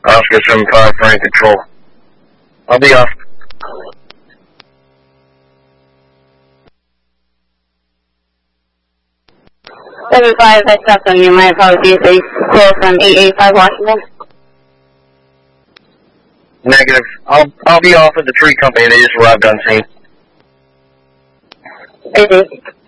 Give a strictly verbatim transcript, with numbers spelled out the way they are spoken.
Oscar seven five, Frank Control. I'll be off. seven five, I stopped on you. My apologies. A call from eight eighty-five Washington. Negative. I'll I'll be off at the tree company. They just arrived on scene. I see.